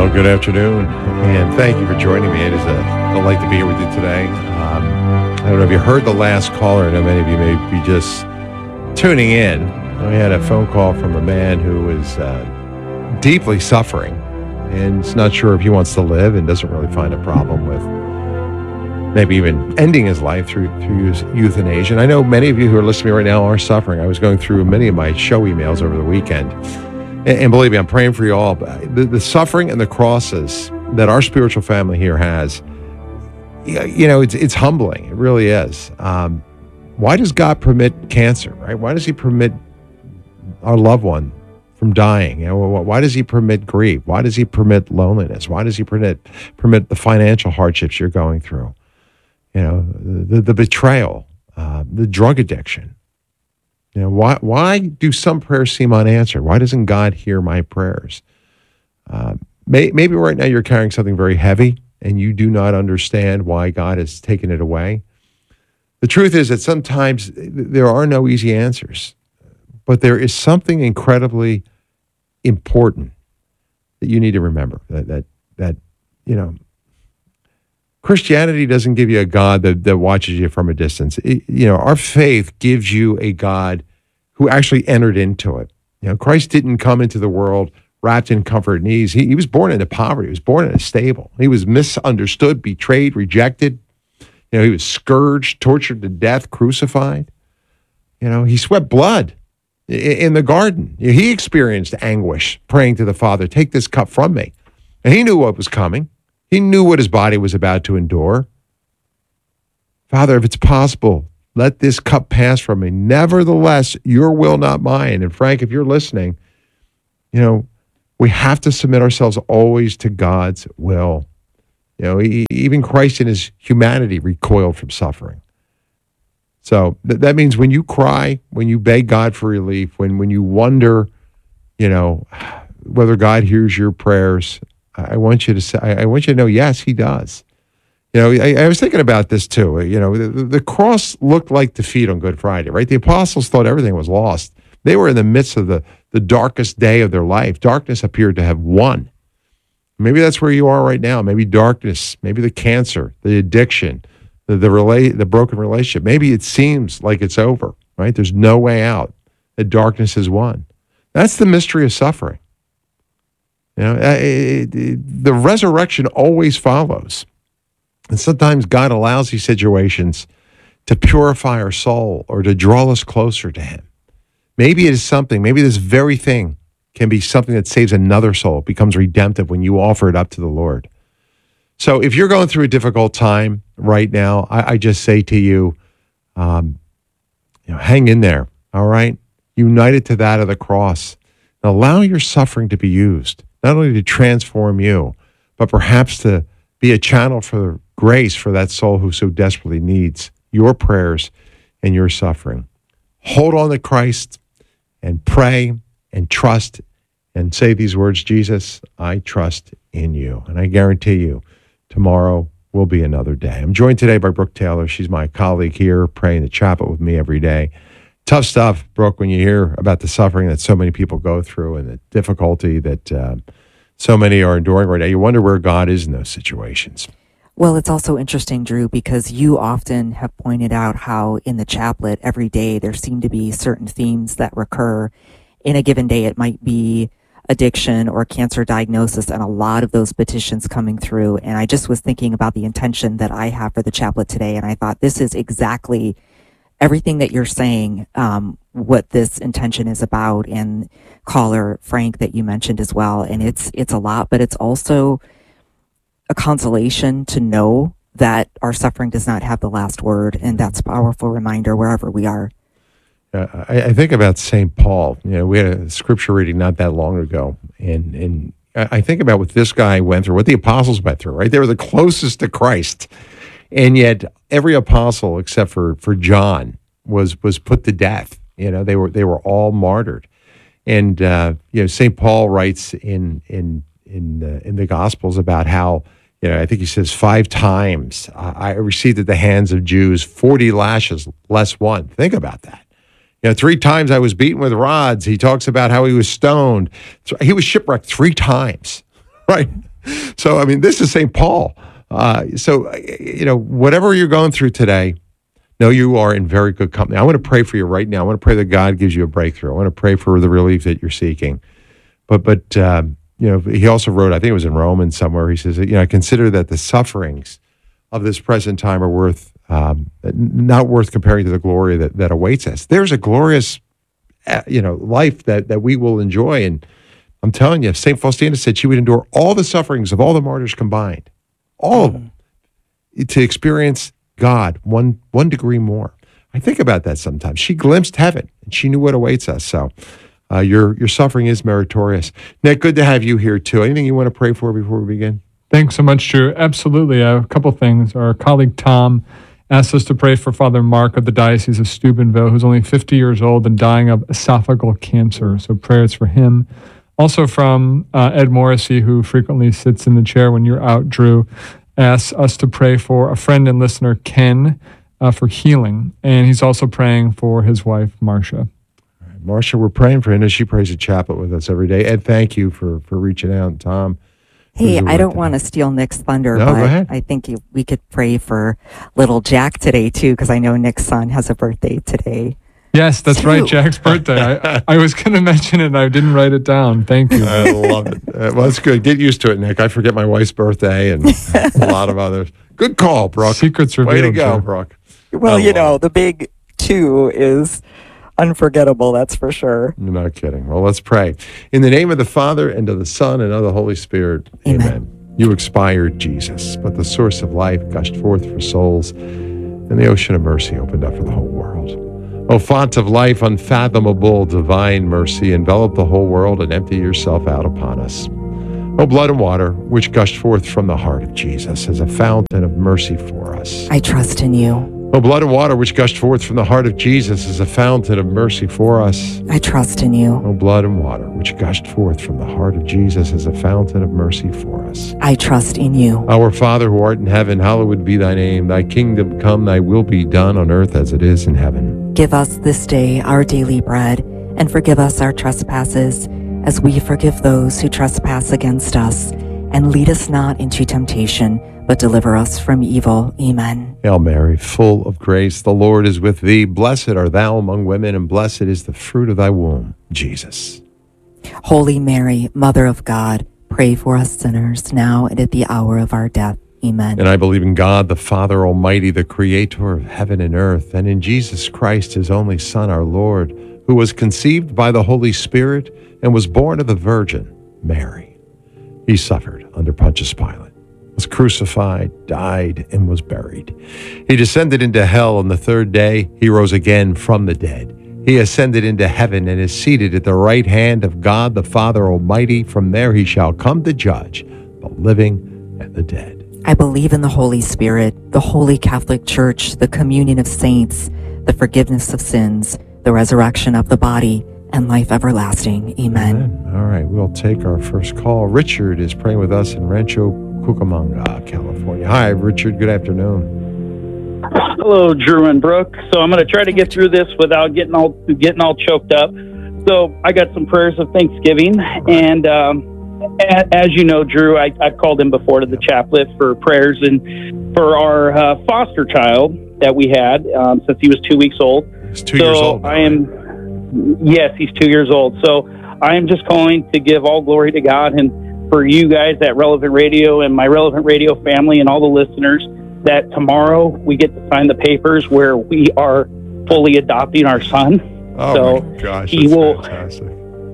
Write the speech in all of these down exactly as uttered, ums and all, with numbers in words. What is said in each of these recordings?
Well, good afternoon, and thank you for joining me. It is a delight to be here with you today. Um, I don't know if you heard the last caller. I know many of you may be just tuning in. We had a phone call from a man who was uh, deeply suffering, and is not sure if he wants to live and doesn't really find a problem with maybe even ending his life through through euthanasia. And I know many of you who are listening to me right now are suffering. I was going through many of my show emails over the weekend. And, and believe me, I'm praying for you all. The, the suffering and the crosses that our spiritual family here has, you know, it's it's humbling. It really is. Um, why does God permit cancer, right? Why does he permit our loved one from dying? You know, why does he permit grief? Why does he permit loneliness? Why does he permit permit the financial hardships you're going through? You know, the, the betrayal, uh, the drug addiction. You know, why why do some prayers seem unanswered? Why doesn't God hear my prayers? Uh, may, maybe right now you're carrying something very heavy and you do not understand why God has taken it away. The truth is that sometimes there are no easy answers, but there is something incredibly important that you need to remember, that, that, that you know, Christianity doesn't give you a God that, that watches you from a distance. It, you know, our faith gives you a God who actually entered into it. You know, Christ didn't come into the world wrapped in comfort and ease. He, he was born into poverty. He was born in a stable. He was misunderstood, betrayed, rejected. You know, he was scourged, tortured to death, crucified. You know, he sweat blood in, in the garden. You know, he experienced anguish, praying to the Father, take this cup from me. And he knew what was coming. He knew what his body was about to endure. Father, if it's possible, let this cup pass from me. Nevertheless, your will, not mine. And Frank, if you're listening, you know, we have to submit ourselves always to God's will. You know, he, even Christ in his humanity recoiled from suffering. So th- that means when you cry, when you beg God for relief, when when you wonder, you know, whether God hears your prayers, I want you to say, I want you to know, yes, he does. You know, I, I was thinking about this too. You know, the, the cross looked like defeat on Good Friday, right? The apostles thought everything was lost. They were in the midst of the, the darkest day of their life. Darkness appeared to have won. Maybe that's where you are right now. Maybe darkness, maybe the cancer, the addiction, the the, rela- the broken relationship. Maybe it seems like it's over, right? There's no way out. The darkness has won. That's the mystery of suffering. You know, it, it, the resurrection always follows. And sometimes God allows these situations to purify our soul or to draw us closer to him. Maybe it is something, maybe this very thing can be something that saves another soul, becomes redemptive when you offer it up to the Lord. So if you're going through a difficult time right now, I, I just say to you, um, you know, hang in there, all right? United to that of the cross. Allow your suffering to be used, not only to transform you, but perhaps to be a channel for grace for that soul who so desperately needs your prayers and your suffering. Hold on to Christ and pray and trust and say these words, Jesus, I trust in you. And I guarantee you, tomorrow will be another day. I'm joined today by Brooke Taylor. She's my colleague here, praying the chapel with me every day. Tough stuff, Brooke, when you hear about the suffering that so many people go through and the difficulty that uh, so many are enduring right now. You wonder where God is in those situations. Well, it's also interesting, Drew, because you often have pointed out how in the chaplet every day there seem to be certain themes that recur. In a given day, it might be addiction or cancer diagnosis, and a lot of those petitions coming through. And I just was thinking about the intention that I have for the chaplet today, and I thought this is exactly everything that you're saying, um, what this intention is about, and caller Frank that you mentioned as well. And it's it's a lot, but it's also a consolation to know that our suffering does not have the last word, and that's a powerful reminder wherever we are. Uh, I, I think about Saint Paul. You know, we had a scripture reading not that long ago, and and I think about what this guy went through, what the apostles went through. Right, they were the closest to Christ, and yet every apostle except for for John was was put to death. You know, they were they were all martyred, and uh, you know, Saint Paul writes in in in uh, in the Gospels about how, you know, I think he says five times uh, I received at the hands of Jews forty lashes less one. Think about that. You know, three times I was beaten with rods. He talks about how he was stoned. He was shipwrecked three times, right? So, I mean, this is Saint Paul. Uh, so, you know, whatever you're going through today, know you are in very good company. I want to pray for you right now. I want to pray that God gives you a breakthrough. I want to pray for the relief that you're seeking. But, but um, you know, he also wrote, I think it was in Romans somewhere, he says, you know, I consider that the sufferings of this present time are worth, um, not worth comparing to the glory that, that awaits us. There's a glorious, uh, you know, life that, that we will enjoy. And I'm telling you, Saint Faustina said she would endure all the sufferings of all the martyrs combined, all of them, to experience God one one degree more. I think about that sometimes. She glimpsed heaven, and she knew what awaits us. So uh, your your suffering is meritorious. Nick, good to have you here, too. Anything you want to pray for before we begin? Thanks so much, Drew. Absolutely. Uh, a couple things. Our colleague Tom asked us to pray for Father Mark of the Diocese of Steubenville, who's only fifty years old and dying of esophageal cancer. So prayers for him. Also from uh, Ed Morrissey, who frequently sits in the chair when you're out, Drew, asks us to pray for a friend and listener, Ken, uh, for healing. And he's also praying for his wife, Marcia. Marcia, we're praying for her, and she prays a chaplet with us every day. Ed, thank you for, for reaching out. Tom. Hey, I don't want to steal Nick's thunder, No, but go ahead. I think you, we could pray for little Jack today, too, because I know Nick's son has a birthday today. Yes, that's Two. right, Jack's birthday. I, I was going to mention it, and I didn't write it down. Thank you. I love it. Uh, well, it's good. Get used to it, Nick. I forget my wife's birthday and a lot of others. Good call, Brooke. Secrets revealed. Way to go, Drew. Brooke. Well, I you love know, it. the big two is unforgettable, that's for sure. You're not kidding. Well, let's pray. In the name of the Father, and of the Son, and of the Holy Spirit. Amen. Amen. You expired, Jesus, but the source of life gushed forth for souls, and the ocean of mercy opened up for the whole world. O font of life, unfathomable, divine mercy, envelop the whole world and empty yourself out upon us. O blood and water, which gushed forth from the heart of Jesus as a fountain of mercy for us. I trust in you. O blood and water, which gushed forth from the heart of Jesus as a fountain of mercy for us. I trust in you. O blood and water, which gushed forth from the heart of Jesus as a fountain of mercy for us. I trust in you. Our Father who art in heaven, hallowed be thy name. Thy kingdom come, thy will be done on earth as it is in heaven. Give us this day our daily bread, and forgive us our trespasses, as we forgive those who trespass against us. And lead us not into temptation, but deliver us from evil. Amen. Hail Mary, full of grace, the Lord is with thee. Blessed art thou among women, and blessed is the fruit of thy womb, Jesus. Holy Mary, Mother of God, pray for us sinners, now and at the hour of our death. Amen. And I believe in God, the Father Almighty, the creator of heaven and earth, and in Jesus Christ, his only Son, our Lord, who was conceived by the Holy Spirit and was born of the Virgin Mary. He suffered under Pontius Pilate, was crucified, died, and was buried. He descended into hell, and the third day he rose again from the dead. He ascended into heaven and is seated at the right hand of God, the Father Almighty. From there he shall come to judge the living and the dead. I believe in the Holy Spirit, the Holy Catholic Church, the communion of saints, the forgiveness of sins, the resurrection of the body, and life everlasting. Amen. Amen. All right, we'll take our first call. Richard is praying with us in Rancho Cucamonga, California. Hi, Richard. Good afternoon. Hello, Drew and Brooke. So I'm going to try to get through this without getting all getting all choked up. So I got some prayers of thanksgiving, and um, a- as you know, Drew, I, I've called in before to the chaplet for prayers and for our uh, foster child that we had um, since he was two weeks old. He's two so years old now, I am, yes, he's two years old. So I am just calling to give all glory to God and for you guys at Relevant Radio and my Relevant Radio family and all the listeners that tomorrow we get to sign the papers where we are fully adopting our son. Oh so my gosh, he that's will. fantastic.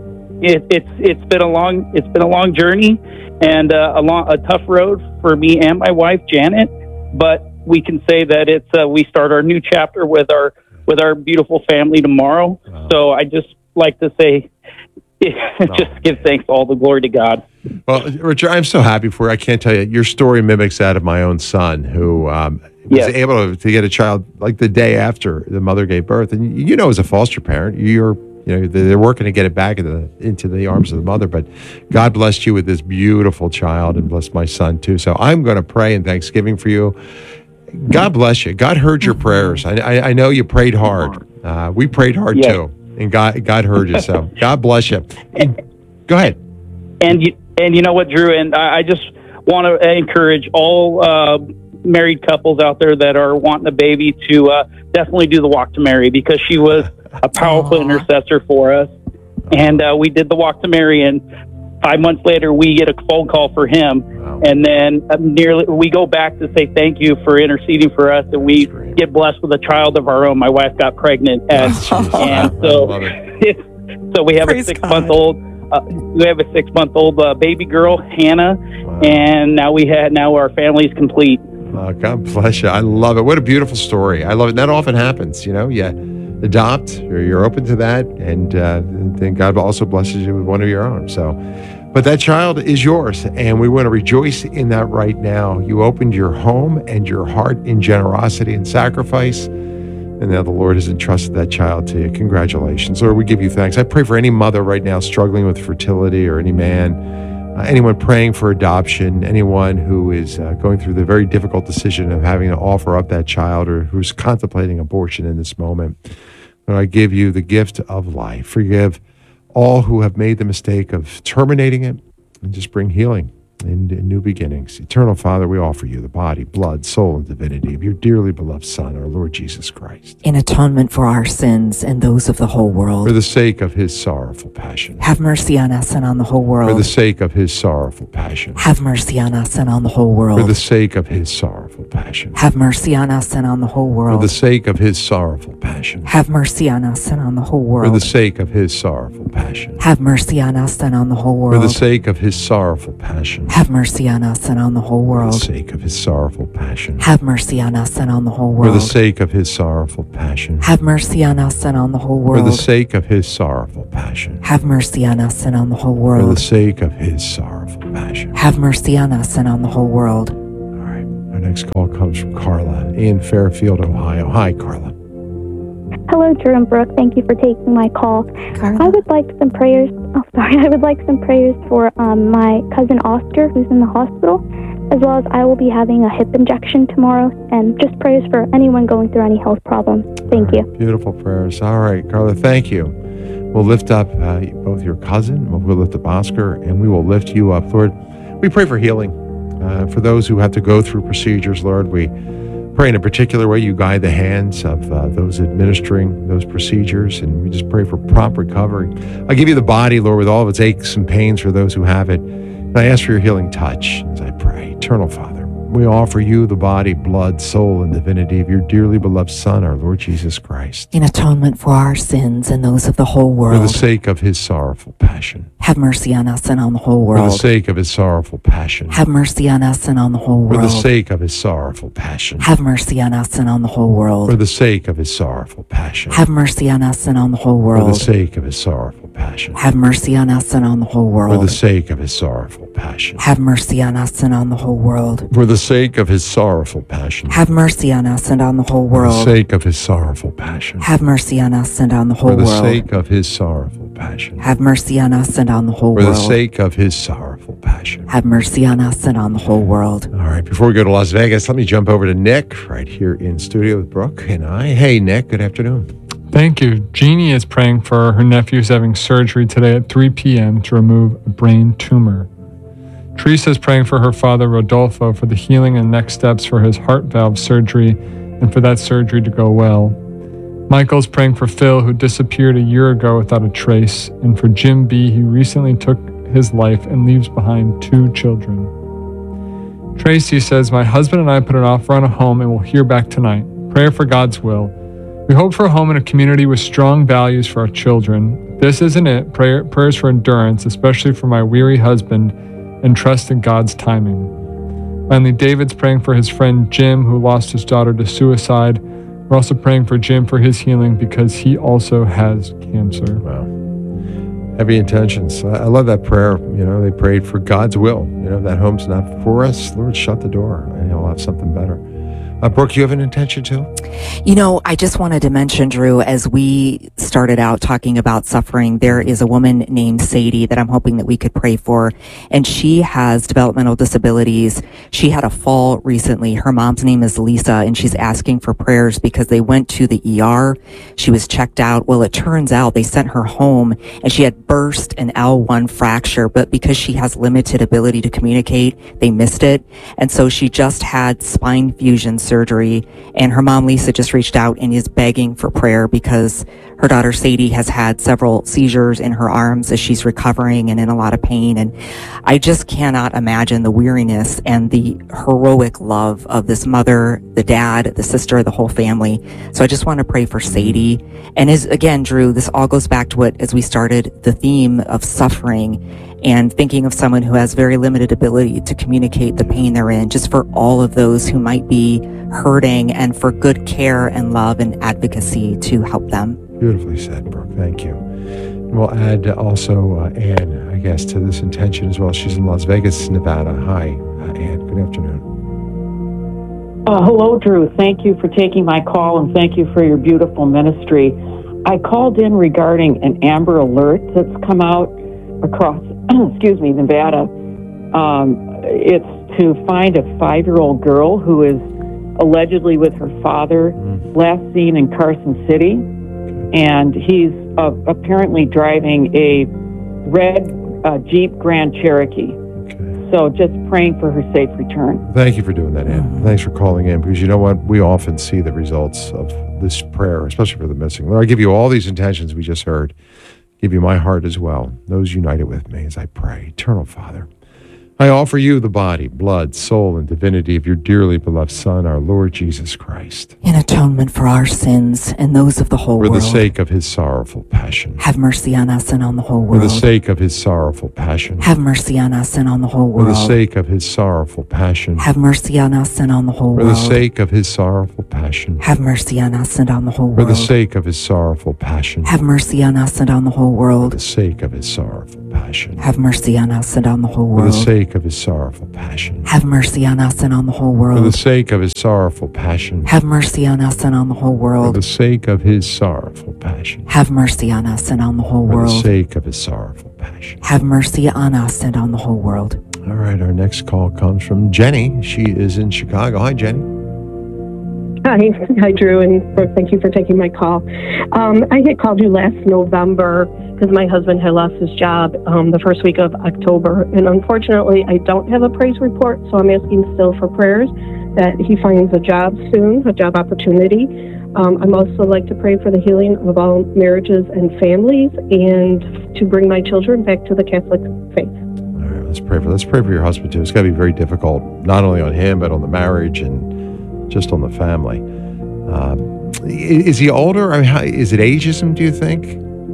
It, it's it's been a long it's been a long journey and uh, a long a tough road for me and my wife Janet, but we can say that it's uh, we start our new chapter with our with our beautiful family tomorrow. Wow. So I just like to say, just give thanks, all the glory to God. Well, Richard, I'm so happy for you. I can't tell you. Your story mimics that of my own son, who um, was Yes. able to, to get a child like the day after the mother gave birth. And you know, as a foster parent, you're you know they're working to get it back into the, into the arms of the mother. But God blessed you with this beautiful child, and blessed my son too. So I'm going to pray in Thanksgiving for you. God bless you. God heard your prayers. I, I, I know you prayed hard. Uh, we prayed hard Yes. too, and God God heard you. So God bless you. Go ahead. And you and you know what, Drew, and I, I just want to encourage all uh, married couples out there that are wanting a baby to uh, definitely do the Walk to Mary, because she was a powerful Aww. intercessor for us. And uh, we did the Walk to Mary, and five months later, we get a phone call for him. Wow. And then uh, nearly we go back to say thank you for interceding for us, and we great. get blessed with a child of our own. My wife got pregnant, and, Jeez. and I so love it. so we have Praise a six God. month old. Uh, we have a six month old uh, baby girl, Hannah, Wow. and now we had now our family's complete. Oh, God bless you. I love it. What a beautiful story. I love it. That often happens, you know. You adopt, or you're open to that, and uh, then God also blesses you with one of your own. So, but that child is yours, and we want to rejoice in that right now. You opened your home and your heart in generosity and sacrifice, and now the Lord has entrusted that child to you. Congratulations. Lord, we give you thanks. I pray for any mother right now struggling with fertility, or any man, uh, anyone praying for adoption, anyone who is uh, going through the very difficult decision of having to offer up that child, or who's contemplating abortion in this moment. Lord, I give you the gift of life. Forgive all who have made the mistake of terminating it, and just bring healing and, and new beginnings. Eternal Father, we offer you the body, blood, soul, and divinity of your dearly beloved Son, our Lord Jesus Christ, In atonement for our sins and those of the whole world. for the sake of his sorrowful passion. Have mercy on us and on the whole For world. the sake of his sorrowful passion. Have mercy on us and on the whole For world. the sake of his sorrowful passion. Have mercy on us and on the whole For world. the sake of his sorrowful passion. Have mercy on us and on the whole For the world. sake of his sorrowful passion. Have mercy on us and on the whole For the world. sake of his sorrowful passion. Have mercy on us and on the whole For the world. sake of his sorrowful passion. Have mercy on us and on the whole For the world. sake of his sorrowful passion. Have mercy on us and on the whole For the world. sake of his sorrowful passion. Have mercy on us and on the whole For the world. sake of his sorrowful passion. Have mercy on us and on the whole world. All right. Our next call comes from Carla in Fairfield, Ohio. Hi, Carla. Hello, Drew and Brooke. Thank you for taking my call. I Carla. would like some prayers. Oh, sorry. I would like some prayers for um, my cousin Oscar, who's in the hospital, as well as I will be having a hip injection tomorrow, and just prayers for anyone going through any health problems. Thank All you. right. Beautiful prayers. All right, Carla, thank you. We'll lift up uh, both your cousin, we'll lift up Oscar, and we will lift you up, Lord. We pray for healing uh, for those who have to go through procedures, Lord. We pray in a particular way you guide the hands of uh, those administering those procedures, and we just pray for prompt recovery. I give you the body, Lord, with all of its aches and pains for those who have it. And I ask for your healing touch as I pray. Eternal Father, we offer you the body, blood, soul, and divinity of your dearly beloved Son, our Lord Jesus Christ, In atonement for our sins and those of the whole for world. the sake of his sorrowful passion. Have mercy on us and on the whole For the world. sake of his sorrowful passion. Have mercy on us and on the whole For the world. sake of his sorrowful passion. Have mercy on us and on the whole For world. the sake of his sorrowful passion. Have mercy on us and on the whole For the world. sake of his sorrowful passion. Have mercy on us and on the whole For the world. sake of his sorrowful passion. Have mercy on us and on the whole world. For the sake of his sorrowful passion. Have mercy on us and on the whole For the world. sake of his sorrowful passion. Have mercy on us and on the For whole the world. sake of his sorrowful passion. Have mercy on us and on the whole For the world. sake of his sorrowful passion. Have mercy on us and on the whole world. All right, before we go to Las Vegas, let me jump over to Nick right here in studio with Brooke and I. Hey, Nick, good afternoon. Thank you. Jeannie is praying for her nephew's having surgery today at three p.m. to remove a brain tumor. Teresa is praying for her father, Rodolfo, for the healing and next steps for his heart valve surgery and for that surgery to go well. Michael's praying for Phil, who disappeared a year ago without a trace, and for Jim B., who recently took his life and leaves behind two children. Tracy says, my husband and I put an offer on a home and will hear back tonight. Prayer for God's will. We hope for a home in a community with strong values for our children. If this isn't it, prayer, prayers for endurance, especially for my weary husband, and trust in God's timing. Finally, David's praying for his friend Jim, who lost his daughter to suicide. We're also praying for Jim for his healing because he also has cancer. Wow. Heavy intentions. I I love that prayer. You know, they prayed for God's will. You know, that home's not for us. Lord, shut the door and he'll have something better. Uh, Brooke, you have an intention too? You know, I just wanted to mention, Drew, as we started out talking about suffering, there is a woman named Sadie that I'm hoping that we could pray for. And she has developmental disabilities. She had a fall recently. Her mom's name is Lisa, and she's asking for prayers because they went to the E R. She was checked out. Well, it turns out they sent her home and she had burst an L one fracture, but because she has limited ability to communicate, they missed it. And so she just had spine fusion surgery, and her mom Lisa just reached out and is begging for prayer because her daughter Sadie has had several seizures in her arms as she's recovering and in a lot of pain. And I just cannot imagine the weariness and the heroic love of this mother, the dad, the sister, the whole family. So I just want to pray for Sadie. And as again, Drew, this all goes back to what, as we started, the theme of suffering and thinking of someone who has very limited ability to communicate the pain they're in, just for all of those who might be hurting and for good care and love and advocacy to help them. Beautifully said, Brooke. Thank you. And we'll add also uh, Ann, I guess, to this intention as well. She's in Las Vegas, Nevada. Hi, uh, Ann. Good afternoon. Uh, hello, Drew. Thank you for taking my call, and thank you for your beautiful ministry. I called in regarding an Amber Alert that's come out across, excuse me, Nevada. Um, it's to find a five-year-old girl who is allegedly with her father, mm. last seen in Carson City, and he's uh, apparently driving a red uh, Jeep Grand Cherokee. Okay. So just praying for her safe return. Thank you for doing that, Ann. Thanks for calling in, because you know what? We often see the results of this prayer, especially for the missing. Lord, I give you all these intentions we just heard. Give you my heart as well. Those united with me as I pray. Eternal Father, I offer you the body, blood, soul, and divinity of your dearly beloved Son, our Lord Jesus Christ, In atonement for our sins and those of the whole for world. the sake of his sorrowful passion. Have mercy on us and on the whole For world. the sake of his sorrowful passion. Have mercy on us and on the whole For world. the sake of his sorrowful passion. Have mercy on us and on the whole For world. the sake of his sorrowful passion. Have mercy on us and on the whole For world. the sake of his sorrowful passion. Have mercy on us and on the whole For world. the sake of his sorrowful passion. Have mercy on us and on the whole For the world. sake of his sorrowful passion. Have mercy on us and on the whole For the world. sake of his sorrowful passion. Have mercy on us and on the whole For world. the sake of his sorrowful passion. Have mercy on us and on the whole For the world. sake of his sorrowful passion. Have mercy on us and on the whole world. All right, our next call comes from Jenny. She is in Chicago. Hi, Jenny. Hi, hi, Drew, and Brooke, thank you for taking my call. Um, I had called you last November because my husband had lost his job um, the first week of October, and unfortunately, I don't have a praise report, so I'm asking still for prayers that he finds a job soon, a job opportunity. Um, I'm also like to pray for the healing of all marriages and families, and to bring my children back to the Catholic faith. All right, let's pray for let's pray for your husband too. It's got to be very difficult, not only on him but on the marriage and just on the family. Um, is he older? I mean, how, is it ageism, do you think?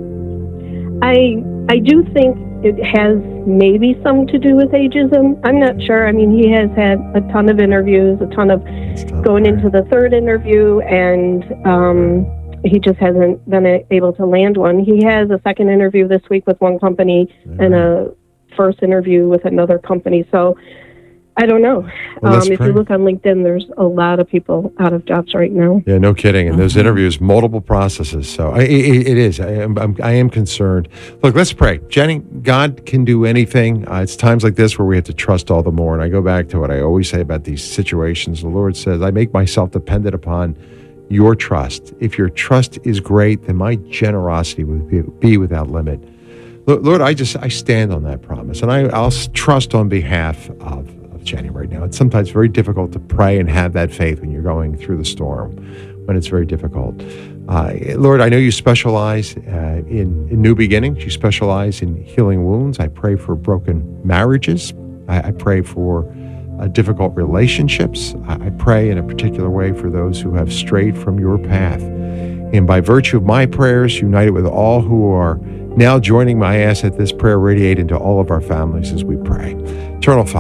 I I do think it has maybe some to do with ageism. I'm not sure. I mean, he has had a ton of interviews, a ton of going into the third interview, and um, he just hasn't been able to land one. He has a second interview this week with one company Mm-hmm. and a first interview with another company. So I don't know. Well, let's um, if pray. you look on LinkedIn, there's a lot of people out of jobs right now. Yeah, no kidding. And those Mhm. interviews, multiple processes. So I, it, it is. I am, I'm, I am concerned. Look, let's pray. Jenny, God can do anything. Uh, it's times like this where we have to trust all the more. And I go back to what I always say about these situations. The Lord says, I make myself dependent upon your trust. If your trust is great, then my generosity will be, be without limit. Lord, Lord, I just, I stand on that promise. And I, I'll s- trust on behalf of Jenny right now. It's sometimes very difficult to pray and have that faith when you're going through the storm, when it's very difficult. Uh, Lord, I know you specialize uh, in, in new beginnings. You specialize in healing wounds. I pray for broken marriages. I, I pray for uh, difficult relationships. I, I pray in a particular way for those who have strayed from your path. And by virtue of my prayers, united with all who are now joining my ass at this prayer, radiate into all of our families as we pray. Eternal Father,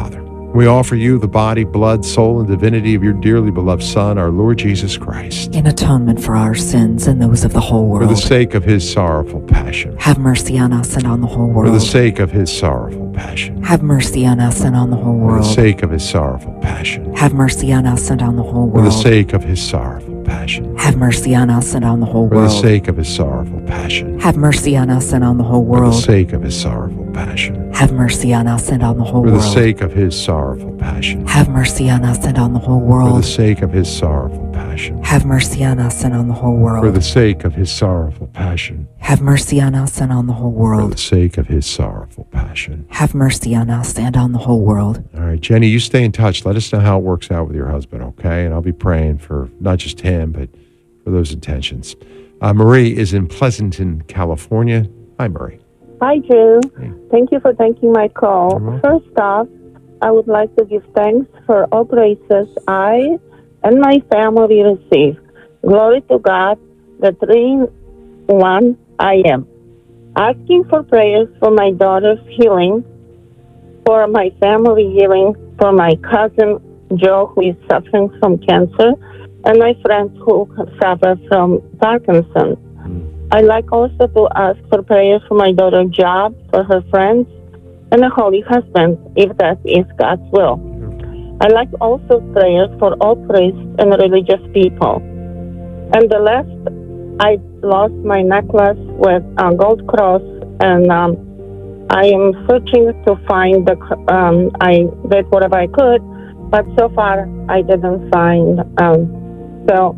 We offer you the body, blood, soul, and divinity of your dearly beloved Son, our Lord Jesus Christ, in atonement for our sins and those of the whole for world. the sake of his sorrowful passion. Have mercy on us and on the whole For the world. sake of his sorrowful passion. Have mercy on us and on the whole For the world. sake of his sorrowful passion. Have mercy on us and on the whole For the world. sake of his sorrowful passion. Have mercy on us and on the whole For the world. sake of his sorrowful passion. Have mercy on us and on the whole For the world. sake of his sorrowful passion. Have mercy on us and on the whole For the world. sake of his sorrowful passion. Have mercy on us and on the whole For the world. sake of his sorrowful passion. Have mercy on us and on the whole For the world. sake of his sorrowful passion. Have mercy on us and on the whole For the world. sake of his sorrowful passion. Have mercy on us and on the whole world. All right, Jenny, you stay in touch. Let us know how it works out with your husband, okay? And I'll be praying for not just him, but for those intentions. Uh, Marie is in Pleasanton, California. Hi, Marie. Hi, Drew. Hey. Thank you for taking my call. You're welcome. First off, I would like to give thanks for all praises I and my family receive. Glory to God, the three in one I am. Asking for prayers for my daughter's healing, for my family healing, for my cousin Joe, who is suffering from cancer, and my friends who suffer from Parkinson's. I like also to ask for prayers for my daughter Job, for her friends, and a holy husband, if that is God's will. I like also prayers for all priests and religious people. And the last, I lost my necklace with a gold cross, and um, I am searching to find the. Um, I did whatever I could, but so far I didn't find. Um, so.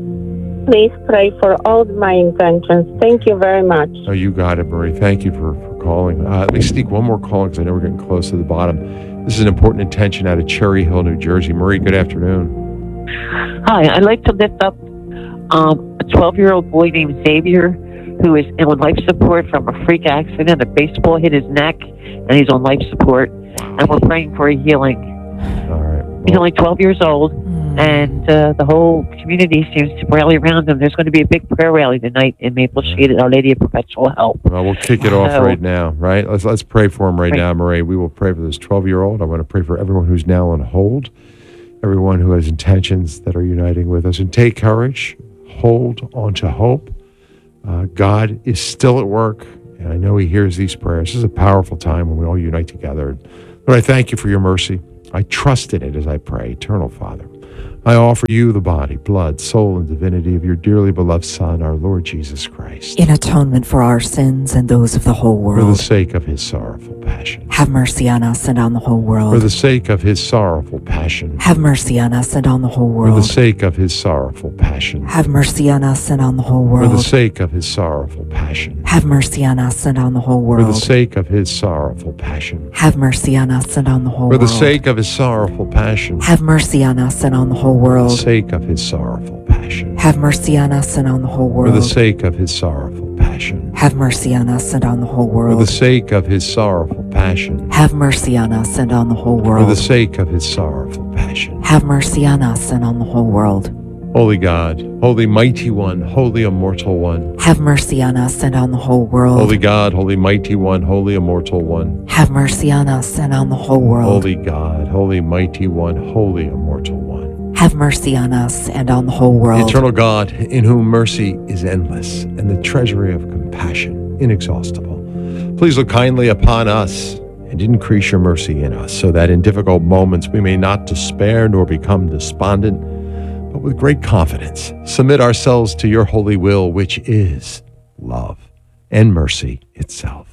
Please pray for all my intentions. Thank you very much. Oh, you got it, Marie. Thank you for, for calling. Uh, let me sneak one more call because I know we're getting close to the bottom. This is an important intention out of Cherry Hill, New Jersey. Marie, good afternoon. Hi, I'd like to lift up um, a twelve-year-old boy named Xavier who is on life support from a freak accident. A baseball hit his neck, and he's on life support. And we're praying for a healing. All right. He's Well, only twelve years old, and uh, the whole community seems to rally around him. There's going to be a big prayer rally tonight in Maple Shade at Our Lady of Perpetual Help. well, we'll kick it off So- right now, right? Let's let's pray for him right Right. now, Marie. We will pray for this twelve-year-old. I want to pray for everyone who's now on hold, everyone who has intentions that are uniting with us. And take courage. Hold on to hope. Uh, God is still at work, and I know he hears these prayers. This is a powerful time when we all unite together. Lord, I thank you for your mercy. I trust in it as I pray. Eternal Father, I offer you the body, blood, soul, and divinity of your dearly beloved Son, our Lord Jesus Christ, In atonement for our sins and those of the whole for the world. sake of his sorrowful passion. Have mercy on us and on the whole For world. the sake of his sorrowful passion. Have mercy on us and on the whole For the world. sake of his sorrowful passion. Have mercy on us and on the whole For the world. sake of his sorrowful passion. Have mercy on us and on the whole For the world. sake of his sorrowful passion. Have mercy on us and on the whole For the world. sake of his sorrowful passion. Have mercy on us and on the whole For the world. sake of his sorrowful passion. Have mercy on us and on the whole For the world. sake of his sorrowful passion. Have mercy on us and on the whole For the world. sake of his sorrowful passion. Have mercy on us and on the whole For the world. sake of his sorrowful passion. Have mercy on us and on the whole world. Holy God, holy mighty one, holy immortal one. Have mercy on us and on the whole world. Holy God, holy mighty one, holy immortal one. Have mercy on us and on the whole world. Holy God, holy mighty one, holy immortal one. Have mercy on us and on the whole world. Eternal God, in whom mercy is endless and the treasury of compassion inexhaustible. Please look kindly upon us and increase your mercy in us, so that in difficult moments we may not despair nor become despondent, but with great confidence submit ourselves to your holy will, which is love and mercy itself.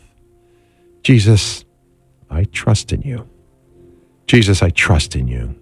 Jesus, I trust in you. Jesus, I trust in you.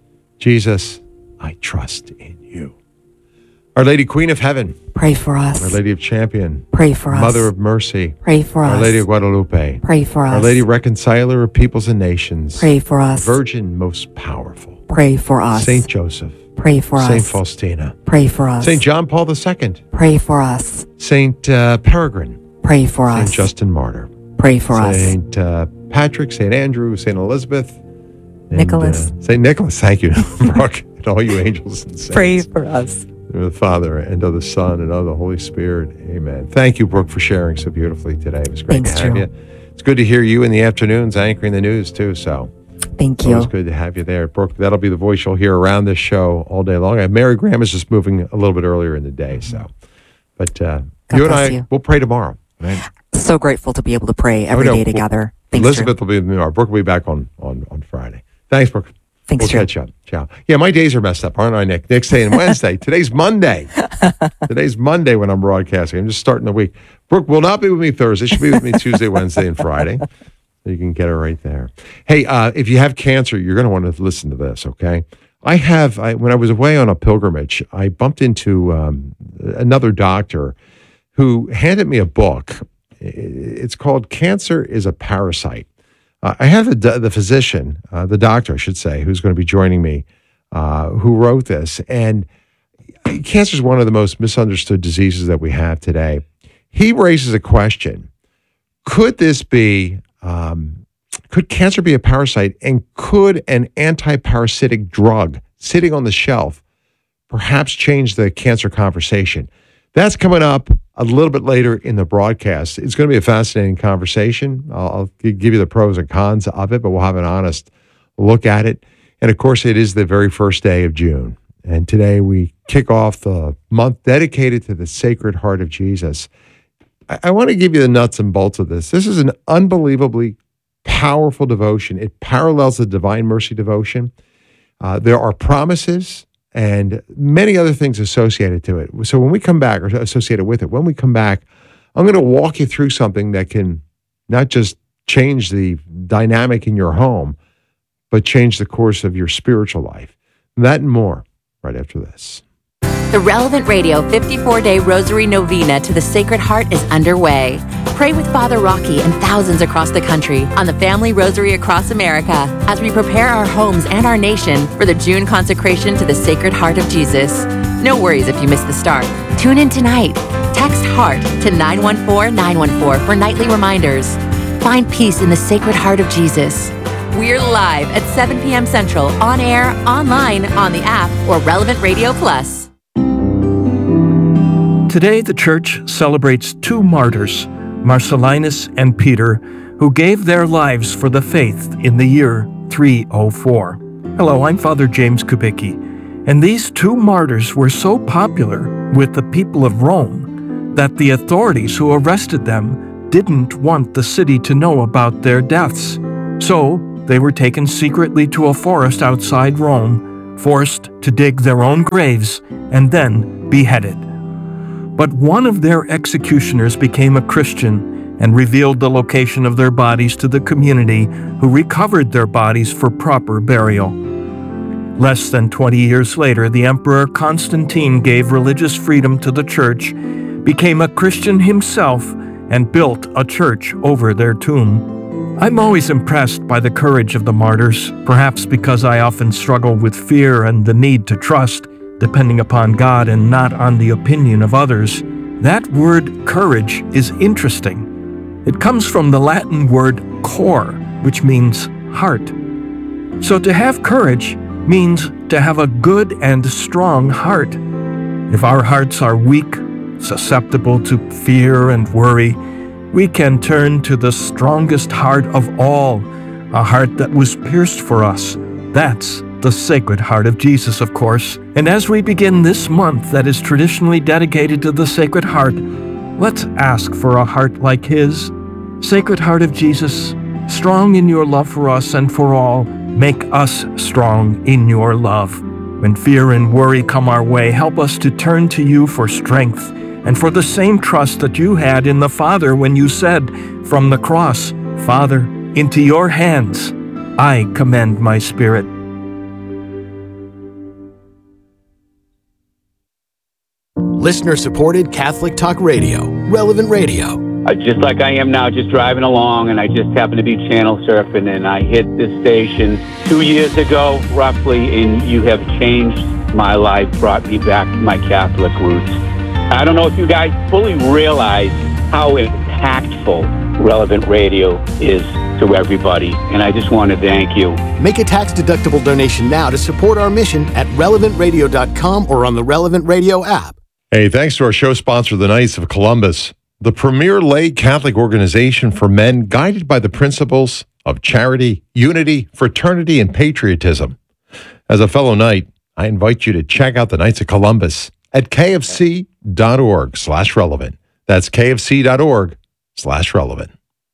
Jesus, I trust in you. Our Lady Queen of Heaven, Pray for us. Our Lady of Champion, Pray for us. Mother of Mercy, Pray for us. Our Lady of Guadalupe, Pray for us. Our Lady Reconciler of Peoples and Nations, Pray for us. Virgin most powerful, Pray for us. Saint Joseph, Pray for Saint us. Faustina, Pray for us. Saint John Paul the Second, Pray for us. Saint uh, Peregrine, Pray for Saint us. Justin Martyr, Pray for us. Saint uh, Patrick, Saint Andrew, Saint Elizabeth, and, Nicholas. uh, Saint Nicholas. Thank you, Brooke, and all you angels and saints. Pray for us. of the Father, and of the Son, and of the Holy Spirit. Amen. Thank you, Brooke, for sharing so beautifully today. It was great Thanks, to have Drew. you. It's good to hear you in the afternoons anchoring the news, too. So Thank It's you. always good to have you there. Brooke, that'll be the voice you'll hear around this show all day long. And Mary Graham is just moving a little bit earlier in the day. So, But uh, God you and bless I, you. we'll pray tomorrow. Right? So grateful to be able to pray every Oh, no. day together. Thanks, Elizabeth Drew. will be with me tomorrow. Brooke will be back on, on, on Friday. Thanks, Brooke. Thanks, We'll Drew. catch up. Ciao. Yeah, my days are messed up, aren't I, Nick? Nick's saying Wednesday. Today's Monday. Today's Monday when I'm broadcasting. I'm just starting the week. Brooke will not be with me Thursday. She'll be with me Tuesday, Wednesday, and Friday. You can get her right there. Hey, uh, if you have cancer, you're going to want to listen to this, okay? I have, I, when I was away on a pilgrimage, I bumped into um, another doctor who handed me a book. It's called Cancer is a Parasite. Uh, I have the, the physician, uh, the doctor, I should say, who's going to be joining me, uh, who wrote this. And cancer is one of the most misunderstood diseases that we have today. He raises a question. Could this be, um, could cancer be a parasite? And could an anti-parasitic drug sitting on the shelf perhaps change the cancer conversation? That's coming up a little bit later in the broadcast. It's going to be a fascinating conversation. I'll, I'll give you the pros and cons of it, but we'll have an honest look at it. And of course, it is the very first day of June. And today we kick off the month dedicated to the Sacred Heart of Jesus. I, I want to give you the nuts and bolts of this. This is an unbelievably powerful devotion. It parallels the Divine Mercy devotion. Uh, there are promises and many other things associated to it. So when we come back, or associated with it, when we come back, I'm going to walk you through something that can not just change the dynamic in your home, but change the course of your spiritual life. That and more right after this. The Relevant Radio fifty-four day Rosary Novena to the Sacred Heart is underway. Pray with Father Rocky and thousands across the country on the Family Rosary Across America as we prepare our homes and our nation for the June consecration to the Sacred Heart of Jesus. No worries if you miss the start. Tune in tonight. Text HEART to nine one four nine one four for nightly reminders. Find peace in the Sacred Heart of Jesus. We're live at seven p.m. Central, on air, online, on the app, or Relevant Radio Plus. Today, the Church celebrates two martyrs, Marcellinus and Peter, who gave their lives for the faith in the year three oh four. Hello, I'm Father James Kubicki, and these two martyrs were so popular with the people of Rome that the authorities who arrested them didn't want the city to know about their deaths. So, they were taken secretly to a forest outside Rome, forced to dig their own graves, and then beheaded. But one of their executioners became a Christian and revealed the location of their bodies to the community, who recovered their bodies for proper burial. Less than twenty years later, the Emperor Constantine gave religious freedom to the church, became a Christian himself, and built a church over their tomb. I'm always impressed by the courage of the martyrs, perhaps because I often struggle with fear and the need to trust, depending upon God and not on the opinion of others. That word courage is interesting. It comes from the Latin word cor, which means heart. So to have courage means to have a good and strong heart. If our hearts are weak, susceptible to fear and worry, we can turn to the strongest heart of all, a heart that was pierced for us. That's the Sacred Heart of Jesus, of course. And as we begin this month that is traditionally dedicated to the Sacred Heart, let's ask for a heart like His. Sacred Heart of Jesus, strong in your love for us and for all, make us strong in your love. When fear and worry come our way, help us to turn to you for strength and for the same trust that you had in the Father when you said from the cross, Father, into your hands I commend my spirit. Listener-supported Catholic Talk Radio, Relevant Radio. Uh, just like I am now, just driving along, and I just happened to be channel surfing, and I hit this station two years ago, roughly, and you have changed my life, brought me back to my Catholic roots. I don't know if you guys fully realize how impactful Relevant Radio is to everybody, and I just want to thank you. Make a tax-deductible donation now to support our mission at relevant radio dot com or on the Relevant Radio app. Hey, thanks to our show sponsor, the Knights of Columbus, the premier lay Catholic organization for men guided by the principles of charity, unity, fraternity, and patriotism. As a fellow Knight, I invite you to check out the Knights of Columbus at kfc.org slash relevant. That's kfc.org slash relevant.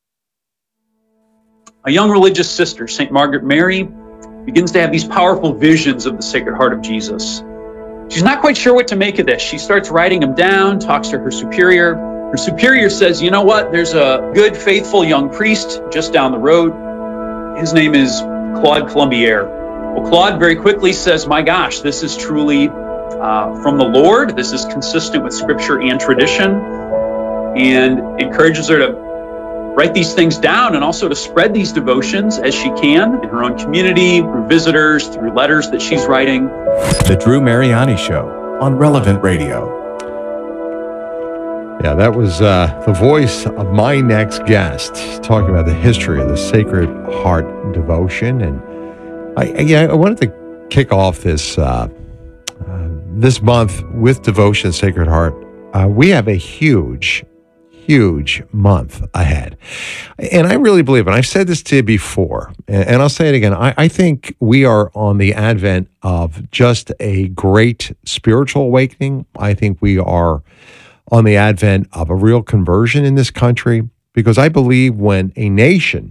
A young religious sister, Saint Margaret Mary, begins to have these powerful visions of the Sacred Heart of Jesus. She's not quite sure what to make of this. She starts writing them down, talks to her superior. Her superior says, you know what, there's a good, faithful young priest just down the road. His name is Claude Colombier. Well, Claude very quickly says, my gosh, this is truly uh, from the Lord. This is consistent with scripture and tradition, and encourages her to write these things down and also to spread these devotions as she can in her own community, through visitors, through letters that she's writing. The Drew Mariani Show on Relevant Radio. Yeah, that was uh, the voice of my next guest talking about the history of the Sacred Heart devotion. And I, yeah, I wanted to kick off this uh, uh, this month with devotion to Sacred Heart. Uh, we have a huge, huge month ahead. And I really believe, and I've said this to you before, and, and I'll say it again, I, I think we are on the advent of just a great spiritual awakening. I think we are on the advent of a real conversion in this country, because I believe when a nation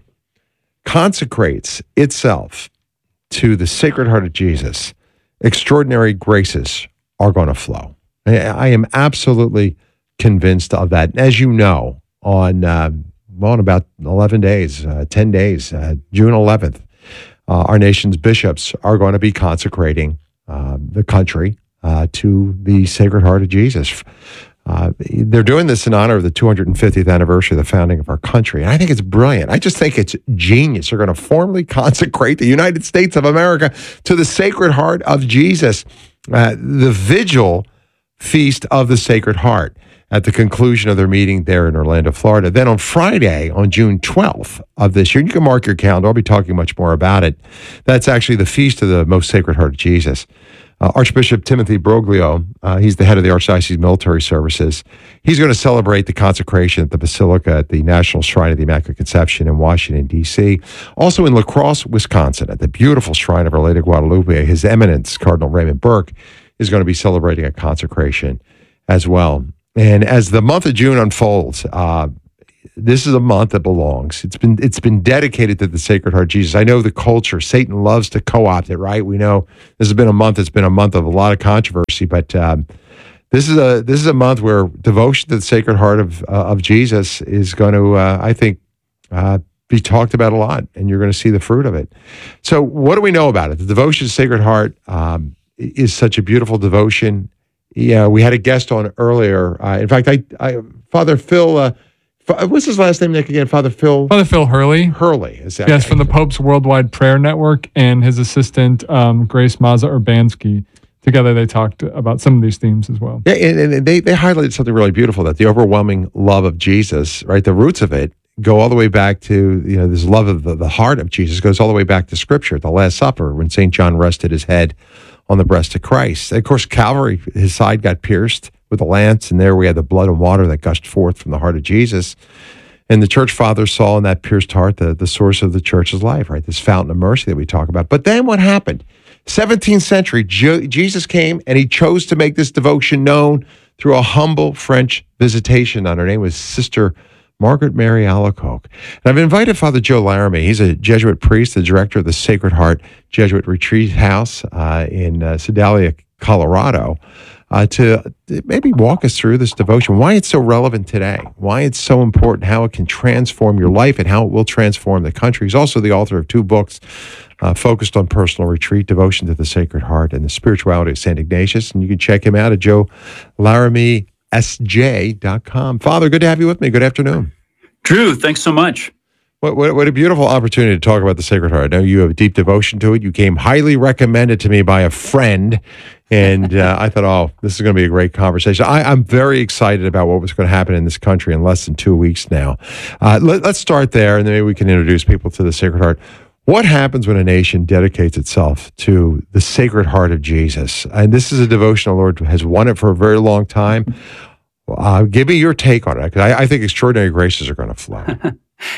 consecrates itself to the Sacred Heart of Jesus, extraordinary graces are going to flow. I am absolutely convinced of that. As you know, on uh, well, in about eleven days, uh, ten days, uh, June eleventh, uh, our nation's bishops are going to be consecrating uh, the country uh, to the Sacred Heart of Jesus. Uh, they're doing this in honor of the two hundred fiftieth anniversary of the founding of our country. And I think it's brilliant. I just think it's genius. They're going to formally consecrate the United States of America to the Sacred Heart of Jesus. Uh, the vigil feast of the Sacred Heart at the conclusion of their meeting there in Orlando, Florida. Then on Friday, on June twelfth of this year, you can mark your calendar. I'll be talking much more about it. That's actually the feast of the Most Sacred Heart of Jesus. Uh, Archbishop Timothy Broglio, uh, he's the head of the Archdiocese Military Services. He's going to celebrate the consecration at the Basilica at the National Shrine of the Immaculate Conception in Washington, D C Also in La Crosse, Wisconsin, at the beautiful Shrine of Our Lady of Guadalupe, His Eminence, Cardinal Raymond Burke, is going to be celebrating a consecration as well. And as the month of June unfolds, uh, this is a month that belongs. It's been it's been dedicated to the Sacred Heart of Jesus. I know the culture, Satan loves to co-opt it, right? We know this has been a month. It's been a month of a lot of controversy, but um, this is a this is a month where devotion to the Sacred Heart of uh, of Jesus is going to, uh, I think, uh, be talked about a lot, and you're going to see the fruit of it. So, what do we know about it? The devotion to the Sacred Heart um, is such a beautiful devotion. Yeah, we had a guest on earlier. Uh, in fact, I, I Father Phil. Uh, What's his last name, Nick, again? Father Phil? Father Phil Hurley. Hurley. Is that yes, right? From the Pope's Worldwide Prayer Network, and his assistant, um, Grace Maza Urbanski. Together, they talked about some of these themes as well. Yeah, and, and they, they highlighted something really beautiful, that the overwhelming love of Jesus, right, the roots of it go all the way back to, you know, this love of the, the heart of Jesus goes all the way back to Scripture, the Last Supper, when Saint John rested his head on the breast of Christ. And of course, Calvary, his side got pierced with a lance, and there we had the blood and water that gushed forth from the heart of Jesus. And the church fathers saw in that pierced heart the, the source of the church's life, right? This fountain of mercy that we talk about. But then what happened? seventeenth century, Je- Jesus came and he chose to make this devotion known through a humble French visitation. On her name was Sister Margaret Mary Alacoque. And I've invited Father Joe Laramie. He's a Jesuit priest, the director of the Sacred Heart Jesuit Retreat House uh, in uh, Sedalia, Colorado, uh, to maybe walk us through this devotion, why it's so relevant today, why it's so important, how it can transform your life, and how it will transform the country. He's also the author of two books uh, focused on personal retreat, Devotion to the Sacred Heart and the Spirituality of Saint Ignatius. And you can check him out at joe laramie s j dot com. Father, good to have you with me. Good afternoon. Drew, thanks so much. What, what, what a beautiful opportunity to talk about the Sacred Heart. I know you have a deep devotion to it. You came highly recommended to me by a friend, and uh, I thought, oh, this is going to be a great conversation. I, I'm very excited about what was going to happen in this country in less than two weeks now. Uh, let, let's start there, and then maybe we can introduce people to the Sacred Heart. What happens when a nation dedicates itself to the Sacred Heart of Jesus? And this is a devotion the Lord has won it for a very long time. Uh, give me your take on it, because I, I think extraordinary graces are going to flow.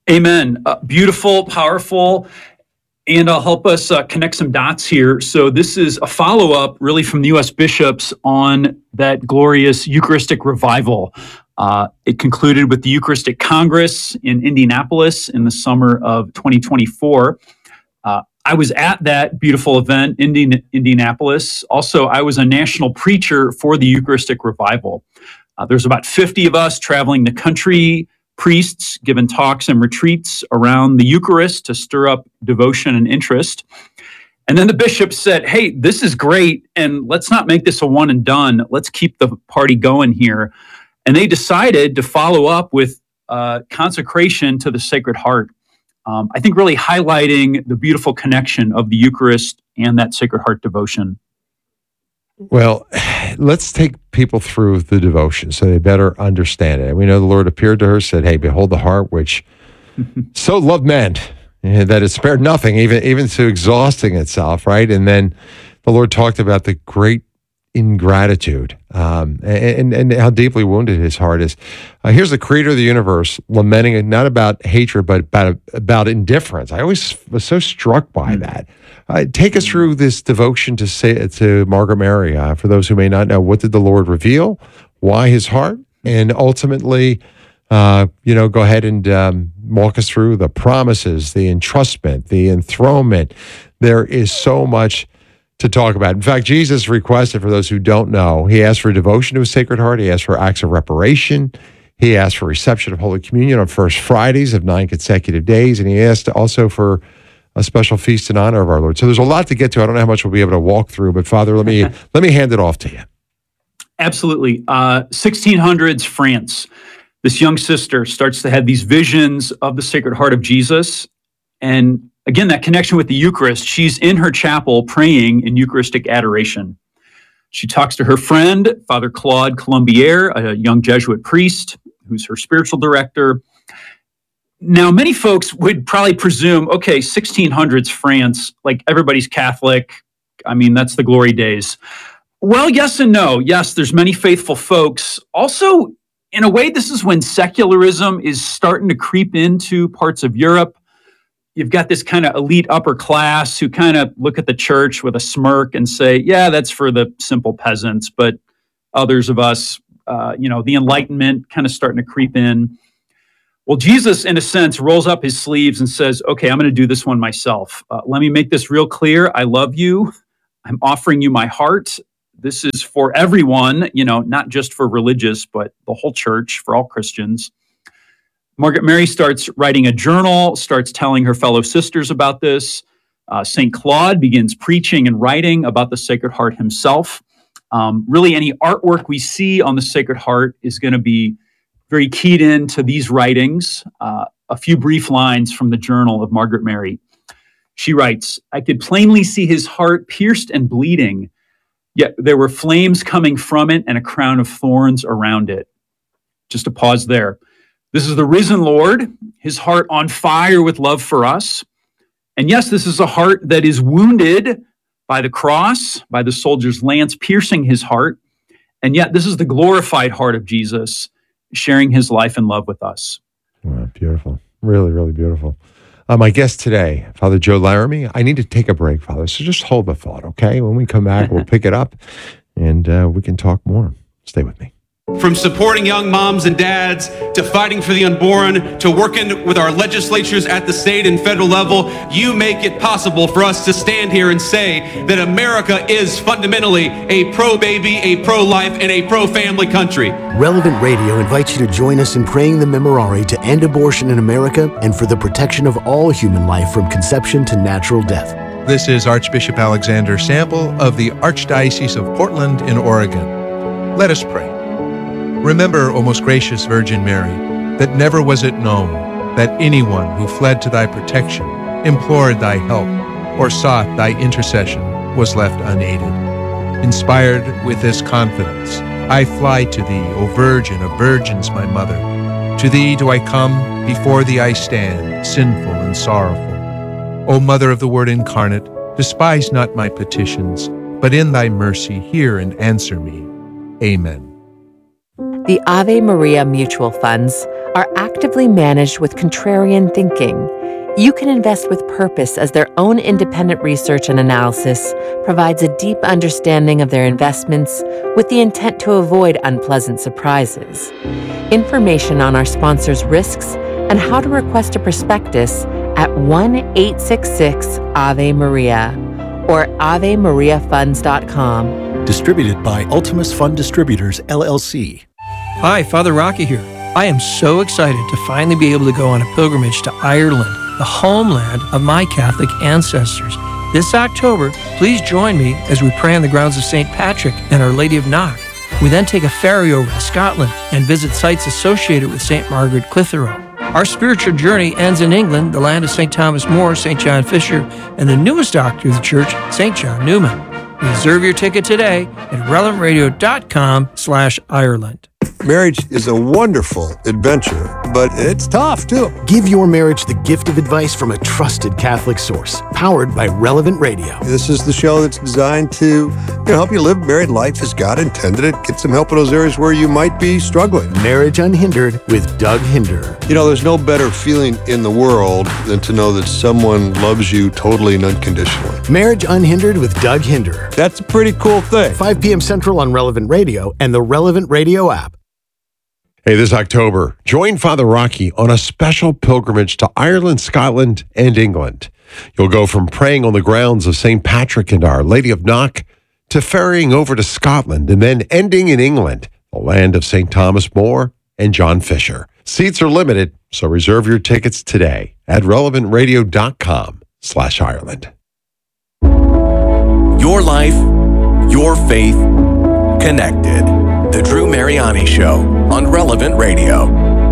Amen. Uh, beautiful, powerful, and I'll help us uh, connect some dots here. So this is a follow-up really from the U S bishops on that glorious Eucharistic revival. Uh, it concluded with the Eucharistic Congress in Indianapolis in the summer of twenty twenty-four. Uh, I was at that beautiful event in Indi- Indianapolis. Also, I was a national preacher for the Eucharistic revival. Uh, there's about fifty of us traveling the country, priests giving talks and retreats around the Eucharist to stir up devotion and interest. And then the bishop said, hey, this is great, and let's not make this a one and done. Let's keep the party going here. And they decided to follow up with uh, consecration to the Sacred Heart. Um, I think really highlighting the beautiful connection of the Eucharist and that Sacred Heart devotion. Well, let's take people through the devotion so they better understand it. We know the Lord appeared to her, said, hey, behold the heart which so loved men that it spared nothing, even, even to exhausting itself, right? And then the Lord talked about the great ingratitude um, and, and how deeply wounded his heart is. Uh, here's the creator of the universe lamenting not about hatred, but about, about indifference. I always was so struck by mm. that. Uh, take us through this devotion to say, to Margaret Mary. Uh, for those who may not know, what did the Lord reveal? Why his heart? And ultimately, uh, you know, go ahead and um, walk us through the promises, the entrustment, the enthronement. There is so much to talk about. In fact, Jesus requested, for those who don't know, he asked for devotion to his Sacred Heart. He asked for acts of reparation. He asked for reception of Holy Communion on First Fridays of nine consecutive days. And he asked also for a special feast in honor of our Lord. So there's a lot to get to. I don't know how much we'll be able to walk through, but Father, let me let me hand it off to you. Absolutely. Uh, sixteen hundreds France. This young sister starts to have these visions of the Sacred Heart of Jesus. And again, that connection with the Eucharist. She's in her chapel praying in Eucharistic adoration. She talks to her friend, Father Claude Colombier, a young Jesuit priest who's her spiritual director. Now, many folks would probably presume, okay, sixteen hundreds France, like everybody's Catholic. I mean, that's the glory days. Well, yes and no. Yes, there's many faithful folks. Also, in a way, this is when secularism is starting to creep into parts of Europe. You've got this kind of elite upper class who kind of look at the church with a smirk and say, yeah, that's for the simple peasants. But others of us, uh, you know, the Enlightenment kind of starting to creep in. Well, Jesus, in a sense, rolls up his sleeves and says, okay, I'm going to do this one myself. Uh, let me make this real clear. I love you. I'm offering you my heart. This is for everyone, you know, not just for religious, but the whole church, for all Christians. Margaret Mary starts writing a journal, starts telling her fellow sisters about this. Uh, Saint Claude begins preaching and writing about the Sacred Heart himself. Um, really, any artwork we see on the Sacred Heart is going to be very keyed into these writings. Uh, a few brief lines from the journal of Margaret Mary. She writes, I could plainly see his heart pierced and bleeding, yet there were flames coming from it and a crown of thorns around it. Just a pause there. This is the risen Lord, his heart on fire with love for us. And yes, this is a heart that is wounded by the cross, by the soldier's lance piercing his heart. And yet this is the glorified heart of Jesus, sharing his life and love with us. Wow, beautiful. Really, really beautiful. Uh, my guest today, Father Joe Laramie. I need to take a break, Father, so just hold the thought, okay? When we come back, we'll pick it up, and uh, we can talk more. Stay with me. From supporting young moms and dads, to fighting for the unborn, to working with our legislatures at the state and federal level, you make it possible for us to stand here and say that America is fundamentally a pro-baby, a pro-life, and a pro-family country. Relevant Radio invites you to join us in praying the Memorare to end abortion in America and for the protection of all human life from conception to natural death. This is Archbishop Alexander Sample of the Archdiocese of Portland in Oregon. Let us pray. Remember, O most gracious Virgin Mary, that never was it known that anyone who fled to thy protection, implored thy help, or sought thy intercession was left unaided. Inspired with this confidence, I fly to thee, O Virgin of Virgins, my Mother. To thee do I come, before thee I stand, sinful and sorrowful. O Mother of the Word incarnate, despise not my petitions, but in thy mercy hear and answer me. Amen. The Ave Maria Mutual Funds are actively managed with contrarian thinking. You can invest with purpose as their own independent research and analysis provides a deep understanding of their investments with the intent to avoid unpleasant surprises. Information on our sponsors' risks and how to request a prospectus at one eight six six Ave Maria or ave maria funds dot com. Distributed by Ultimus Fund Distributors, L L C. Hi, Father Rocky here. I am so excited to finally be able to go on a pilgrimage to Ireland, the homeland of my Catholic ancestors. This October, please join me as we pray on the grounds of Saint Patrick and Our Lady of Knock. We then take a ferry over to Scotland and visit sites associated with Saint Margaret Clitheroe. Our spiritual journey ends in England, the land of Saint Thomas More, Saint John Fisher, and the newest doctor of the church, Saint John Newman. Reserve your ticket today at relevant radio dot com slash Ireland. Marriage is a wonderful adventure, but it's tough too. Give your marriage the gift of advice from a trusted Catholic source, powered by Relevant Radio. This is the show that's designed to you know, help you live married life as God intended it. Get some help in those areas where you might be struggling. Marriage Unhindered with Doug Hinder. You know, there's no better feeling in the world than to know that someone loves you totally and unconditionally. Marriage Unhindered with Doug Hinder. That's a pretty cool thing. five p.m. Central on Relevant Radio and the Relevant Radio app. Hey, this October, join Father Rocky on a special pilgrimage to Ireland, Scotland, and England. You'll go from praying on the grounds of Saint Patrick and Our Lady of Knock to ferrying over to Scotland and then ending in England, the land of Saint Thomas More and John Fisher. Seats are limited, so reserve your tickets today at relevant radio dot com slash Ireland. Your life, your faith, connected. The Drew Mariani Show on Relevant Radio.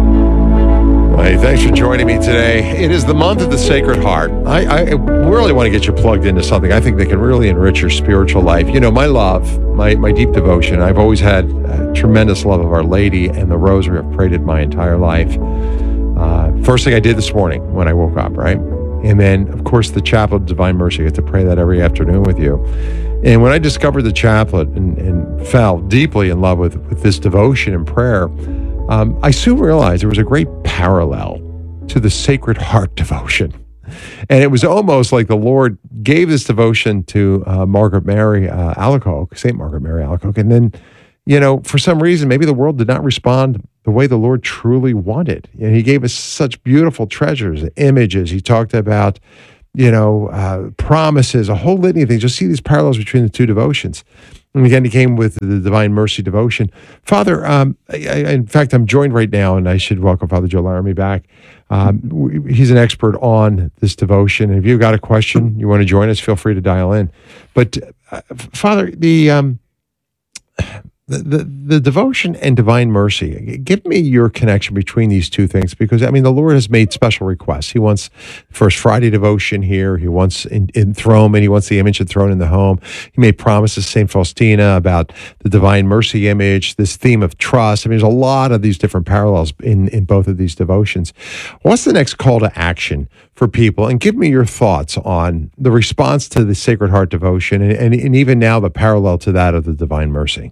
Hey, thanks for joining me today. It is the month of the Sacred Heart. I, I really want to get you plugged into something I think that can really enrich your spiritual life. You know, my love, my, my deep devotion, I've always had a tremendous love of Our Lady and the Rosary. I've prayed it my entire life. Uh, first thing I did this morning when I woke up, right? And then, of course, the Chaplet of Divine Mercy. I get to pray that every afternoon with you. And when I discovered the chaplet and, and fell deeply in love with, with this devotion and prayer, um, I soon realized there was a great parallel to the Sacred Heart devotion. And it was almost like the Lord gave this devotion to uh, Margaret Mary uh, Alacoque, Saint Margaret Mary Alacoque. And then, you know, for some reason, maybe the world did not respond the way the Lord truly wanted. And he gave us such beautiful treasures, images. He talked about, you know, uh, promises, a whole litany of things. You'll see these parallels between the two devotions. And again, he came with the Divine Mercy devotion. Father, um, I, I, in fact, I'm joined right now, and I should welcome Father Joe Laramie back. Um, he's an expert on this devotion. And if you've got a question, you want to join us, feel free to dial in. But uh, Father, the... Um, The, the the devotion and divine mercy, give me your connection between these two things, because, I mean, the Lord has made special requests. He wants First Friday devotion here. He wants in, enthronement. He wants the image enthroned in the home. He made promises to Saint Faustina about the divine mercy image, this theme of trust. I mean, there's a lot of these different parallels in, in both of these devotions. What's the next call to action for people? And give me your thoughts on the response to the Sacred Heart devotion and, and, and even now the parallel to that of the divine mercy.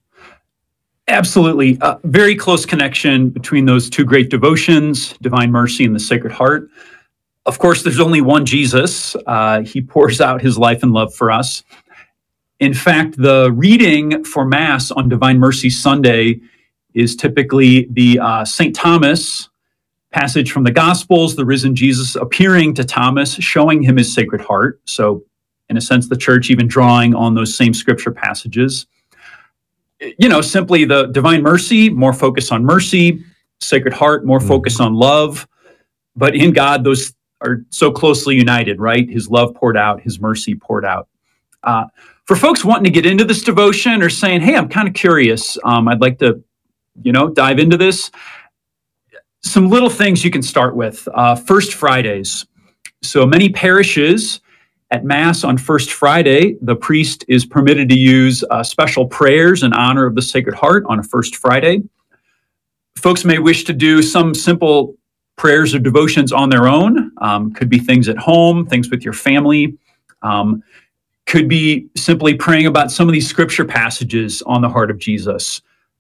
Absolutely. Uh, very close connection between those two great devotions, Divine Mercy and the Sacred Heart. Of course, there's only one Jesus. Uh, he pours out his life and love for us. In fact, the reading for Mass on Divine Mercy Sunday is typically the uh, Saint Thomas passage from the Gospels, the risen Jesus appearing to Thomas, showing him his Sacred Heart. So, in a sense, the church even drawing on those same scripture passages. You know, simply the Divine Mercy, more focus on mercy, Sacred Heart, more focus on love. But in God, those are so closely united, right? His love poured out, his mercy poured out. Uh, for folks wanting to get into this devotion or saying, hey, I'm kind of curious, um, I'd like to, you know, dive into this. Some little things you can start with. Uh, First Fridays. So many parishes at Mass on First Friday, the priest is permitted to use uh, special prayers in honor of the Sacred Heart on a First Friday. Folks may wish to do some simple prayers or devotions on their own. Um, could be things at home, things with your family. Um, could be simply praying about some of these scripture passages on the heart of Jesus.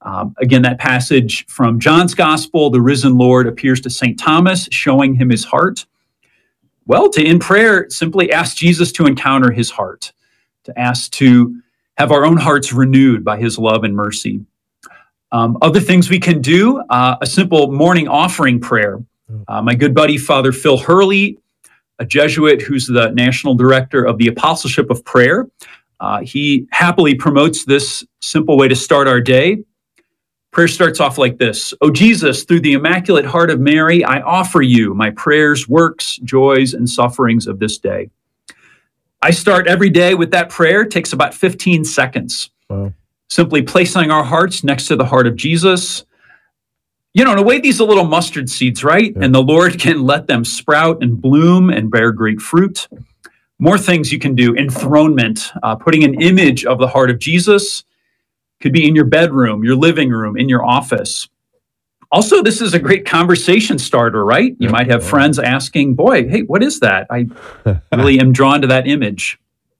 Um, again, that passage from John's Gospel, the risen Lord appears to Saint Thomas, showing him his heart. Well, to end prayer, simply ask Jesus to encounter his heart, to ask to have our own hearts renewed by his love and mercy. Um, other things we can do, uh, a simple morning offering prayer. Uh, my good buddy, Father Phil Hurley, a Jesuit who's the national director of the Apostleship of Prayer, uh, he happily promotes this simple way to start our day. Prayer starts off like this. "O Jesus, through the Immaculate Heart of Mary, I offer you my prayers, works, joys, and sufferings of this day." I start every day with that prayer. It takes about fifteen seconds. Wow. Simply placing our hearts next to the heart of Jesus. You know, in a way, these are little mustard seeds, right? Yeah. And the Lord can let them sprout and bloom and bear great fruit. More things you can do. Enthronement, uh, putting an image of the heart of Jesus. Could be in your bedroom, your living room, in your office. Also, this is a great conversation starter, right? You might have friends asking, boy, hey, what is that? I really am drawn to that image.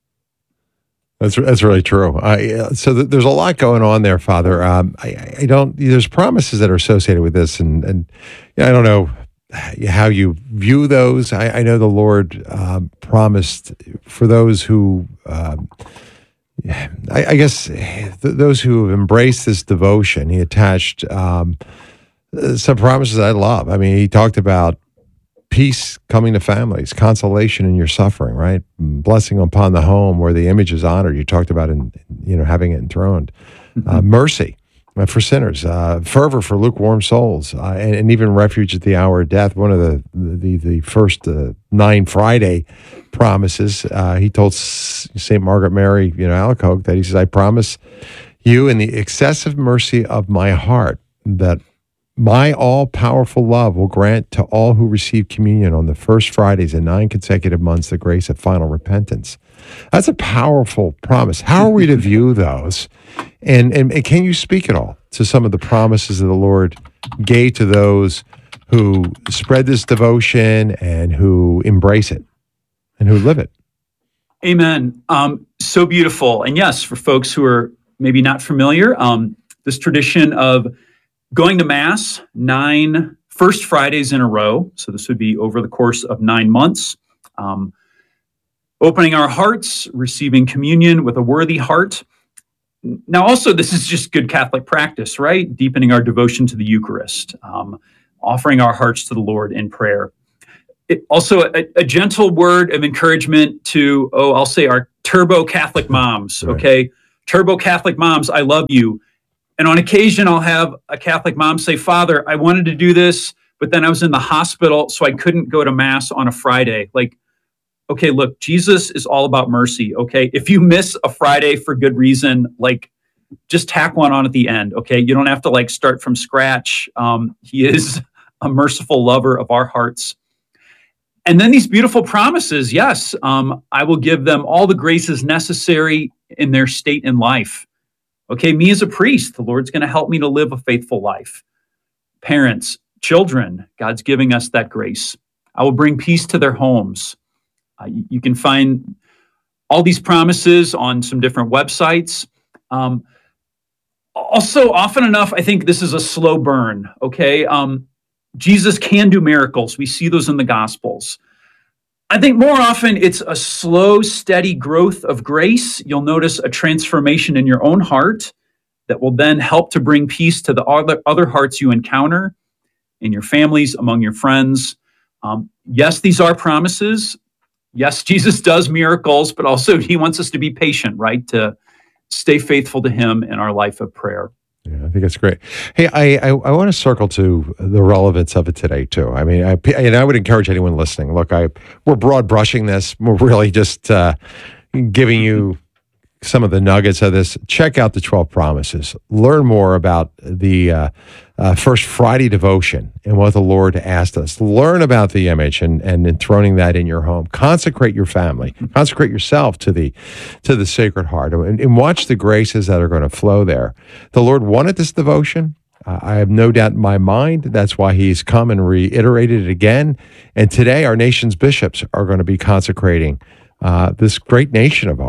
That's that's really true. I, so th- there's a lot going on there, Father. Um, I, I don't. There's promises that are associated with this, and and you know, I don't know how you view those. I, I know the Lord um, promised for those who, um, I, I guess, th- those who have embraced this devotion. He attached um, some promises I love. I mean, he talked about peace coming to families, consolation in your suffering, right? Blessing upon the home where the image is honored. You talked about, in, you know, having it enthroned. Mm-hmm. Uh, mercy uh, for sinners, uh, fervor for lukewarm souls, uh, and, and even refuge at the hour of death. One of the the the first uh, nine Friday promises, uh, he told Saint Margaret Mary, you know, Alacoque, that he says, "I promise you in the excessive mercy of my heart that my all-powerful love will grant to all who receive communion on the first Fridays in nine consecutive months the grace of final repentance." That's a powerful promise. How are we to view those? And, and, and can you speak at all to some of the promises that the Lord gave to those who spread this devotion and who embrace it and who live it? Amen. Um, so beautiful. And yes, for folks who are maybe not familiar, um, this tradition of going to Mass nine first Fridays in a row. So this would be over the course of nine months. Um, opening our hearts, receiving communion with a worthy heart. Now, also, this is just good Catholic practice, right? Deepening our devotion to the Eucharist, um, offering our hearts to the Lord in prayer. It, also, a, a gentle word of encouragement to, oh, I'll say our turbo Catholic moms, Right. okay? Turbo Catholic moms, I love you. And on occasion, I'll have a Catholic mom say, "Father, I wanted to do this, but then I was in the hospital, so I couldn't go to Mass on a Friday." Like, okay, look, Jesus is all about mercy, okay? If you miss a Friday for good reason, like, just tack one on at the end, okay? You don't have to, like, start from scratch. Um, he is a merciful lover of our hearts. And then these beautiful promises, yes, um, I will give them all the graces necessary in their state in life. Okay, me as a priest, the Lord's going to help me to live a faithful life. Parents, children, God's giving us that grace. I will bring peace to their homes. Uh, you, you can find all these promises on some different websites. Um, also, often enough, I think this is a slow burn, okay? Um, Jesus can do miracles. We see those in the Gospels. I think more often it's a slow, steady growth of grace. You'll notice a transformation in your own heart that will then help to bring peace to the other, other hearts you encounter in your families, among your friends. Um, yes, these are promises. Yes, Jesus does miracles, but also he wants us to be patient, right? To stay faithful to him in our life of prayer. Yeah, I think that's great. Hey, I, I, I want to circle to the relevance of it today too. I mean, I, and I would encourage anyone listening. Look, I we're broad brushing this. We're really just uh, giving you some of the nuggets of this. Check out the twelve Promises. Learn more about the uh, uh, First Friday devotion and what the Lord asked us. Learn about the image and, and enthroning that in your home. Consecrate your family. Consecrate yourself to the to the Sacred Heart, and, and watch the graces that are going to flow there. The Lord wanted this devotion. Uh, I have no doubt in my mind that's why he's come and reiterated it again. And today, our nation's bishops are going to be consecrating uh, this great nation of ours.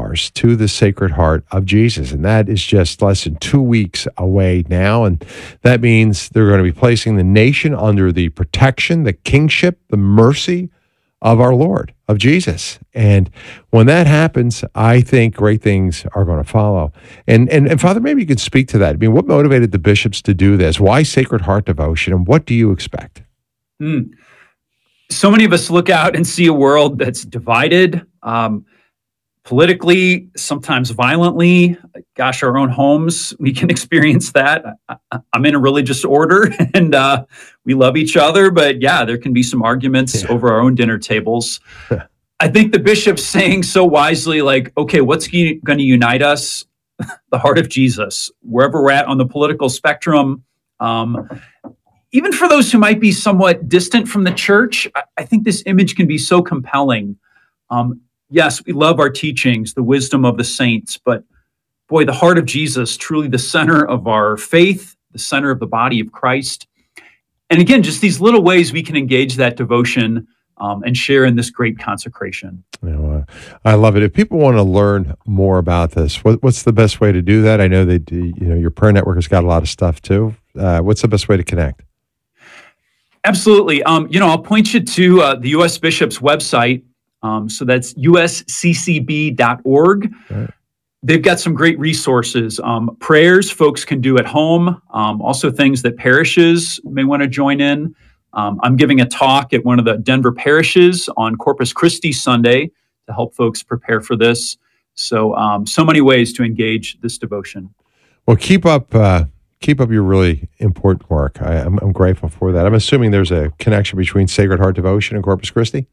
ours to the Sacred Heart of Jesus. And that is just less than two weeks away now. And that means they're going to be placing the nation under the protection, the kingship, the mercy of our Lord, of Jesus. And when that happens, I think great things are going to follow. And, and, and Father, maybe you could speak to that. I mean, what motivated the bishops to do this? Why Sacred Heart devotion? And what do you expect? Mm. So many of us look out and see a world that's divided, um, politically, sometimes violently. Gosh, our own homes, we can experience that. I, I'm in a religious order and uh, we love each other, but yeah, there can be some arguments yeah. over our own dinner tables. I think the bishop's saying so wisely, like, okay, what's going to unite us? The heart of Jesus, wherever we're at on the political spectrum. Um, even for those who might be somewhat distant from the church, I, I think this image can be so compelling. Um, yes, we love our teachings, the wisdom of the saints, but boy, the heart of Jesus, truly the center of our faith, the center of the body of Christ. And again, just these little ways we can engage that devotion um, and share in this great consecration. You know, uh, I love it. If people want to learn more about this, what, what's the best way to do that? I know that you know your prayer network has got a lot of stuff too. Uh, what's the best way to connect? Absolutely. Um, you know, I'll point you to uh, the U S Bishop's website. Um, so that's U S C C B dot org. Right. They've got some great resources, um, prayers folks can do at home, um, also things that parishes may want to join in. Um, I'm giving a talk at one of the Denver parishes on Corpus Christi Sunday to help folks prepare for this. So, um, so many ways to engage this devotion. Well, keep up, uh, keep up your really important work. I, I'm, I'm grateful for that. I'm assuming there's a connection between Sacred Heart Devotion and Corpus Christi.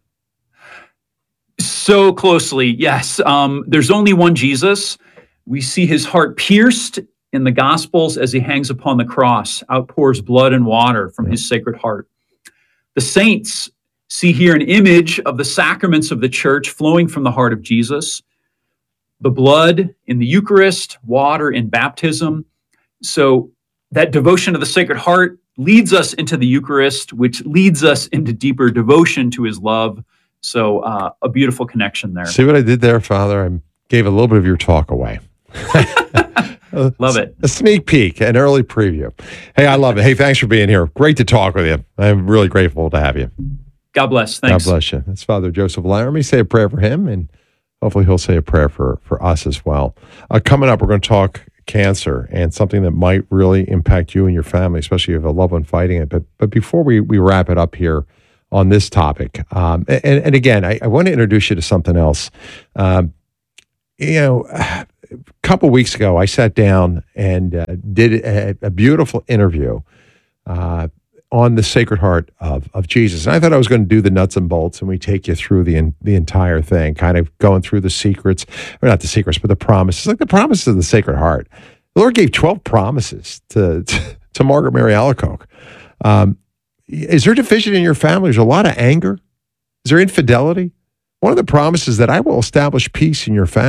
So closely, yes. Um, there's only one Jesus. We see his heart pierced in the Gospels as he hangs upon the cross, outpours blood and water from his sacred heart. The saints see here an image of the sacraments of the church flowing from the heart of Jesus, the blood in the Eucharist, water in baptism. So that devotion to the Sacred Heart leads us into the Eucharist, which leads us into deeper devotion to his love. So uh, a beautiful connection there. See what I did there, Father? I gave a little bit of your talk away. Love it. A sneak peek, an early preview. Hey, I love it. Hey, thanks for being here. Great to talk with you. I'm really grateful to have you. God bless. Thanks. God bless you. That's Father Joseph Laramie. Say a prayer for him, and hopefully he'll say a prayer for, for us as well. Uh, coming up, we're going to talk cancer and something that might really impact you and your family, especially if you have a loved one fighting it. But, but before we, we wrap it up here, on this topic. Um, and, and again, I, I want to introduce you to something else. Um, you know, a couple weeks ago, I sat down and uh, did a, a beautiful interview uh, on the Sacred Heart of, of Jesus. And I thought I was going to do the nuts and bolts, and we take you through the the entire thing, kind of going through the secrets, or not the secrets, but the promises, like the promises of the Sacred Heart. The Lord gave twelve promises to, to, to Margaret Mary Alacoque. Um, Is there division in your family? There's a lot of anger. Is there infidelity? One of the promises that I will establish peace in your family.